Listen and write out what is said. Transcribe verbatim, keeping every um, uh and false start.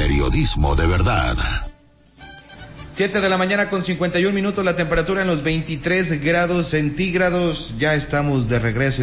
Periodismo de verdad. Siete de la mañana con cincuenta y un minutos, la temperatura en los veintitrés grados centígrados. Ya estamos de regreso.